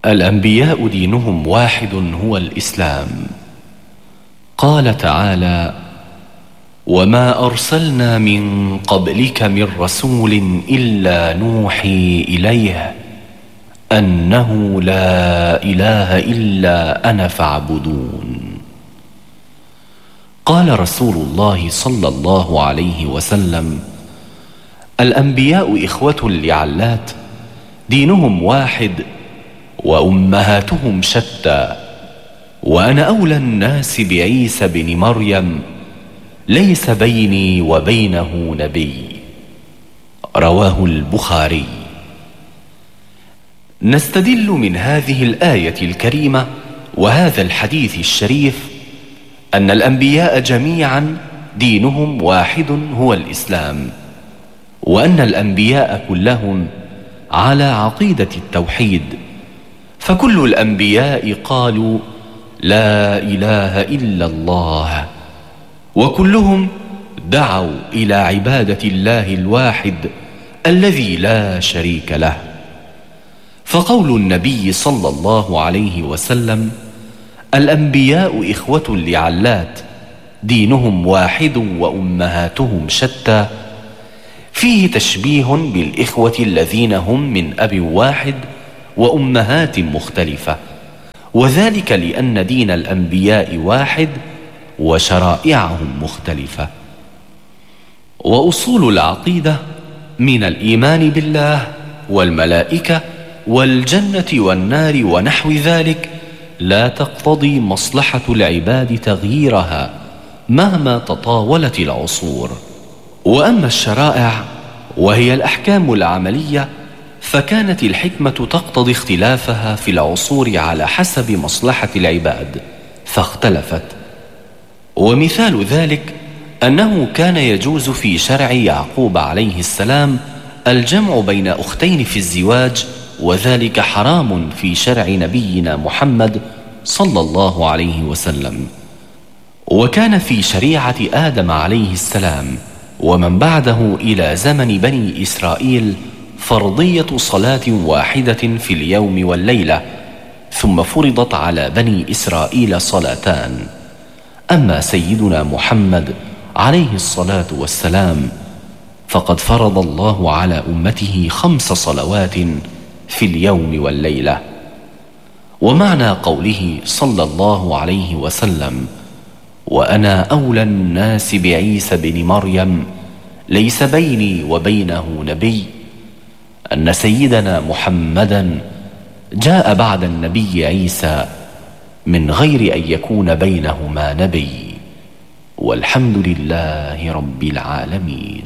الأنبياء دينهم واحد هو الإسلام. قال تعالى: وما أرسلنا من قبلك من رسول إلا نوحي إليه أنه لا إله إلا أنا فاعبدون. قال رسول الله صلى الله عليه وسلم: الأنبياء إخوة لعلات، دينهم واحد وأمهاتهم شتى، وأنا أولى الناس بعيسى بن مريم، ليس بيني وبينه نبي. رواه البخاري. نستدل من هذه الآية الكريمة وهذا الحديث الشريف أن الأنبياء جميعا دينهم واحد هو الإسلام، وأن الأنبياء كلهم على عقيدة التوحيد، فكل الأنبياء قالوا لا إله إلا الله، وكلهم دعوا إلى عبادة الله الواحد الذي لا شريك له. فقول النبي صلى الله عليه وسلم: الأنبياء إخوة لعلات، دينهم واحد وأمهاتهم شتى، فيه تشبيه بالإخوة الذين هم من أب واحد وأمهات مختلفة، وذلك لأن دين الأنبياء واحد وشرائعهم مختلفة. وأصول العقيدة من الإيمان بالله والملائكة والجنة والنار ونحو ذلك لا تقتضي مصلحة العباد تغييرها مهما تطاولت العصور. وأما الشرائع وهي الأحكام العملية فكانت الحكمة تقتضي اختلافها في العصور على حسب مصلحة العباد فاختلفت. ومثال ذلك أنه كان يجوز في شرع يعقوب عليه السلام الجمع بين أختين في الزواج، وذلك حرام في شرع نبينا محمد صلى الله عليه وسلم. وكان في شريعة آدم عليه السلام ومن بعده إلى زمن بني إسرائيل فرضية صلاة واحدة في اليوم والليلة، ثم فرضت على بني إسرائيل صلاتان. أما سيدنا محمد عليه الصلاة والسلام فقد فرض الله على أمته 5 صلوات في اليوم والليلة. ومعنى قوله صلى الله عليه وسلم: وأنا أولى الناس بعيسى بن مريم، ليس بيني وبينه نبي، أن سيدنا محمدا جاء بعد النبي عيسى من غير أن يكون بينهما نبي. والحمد لله رب العالمين.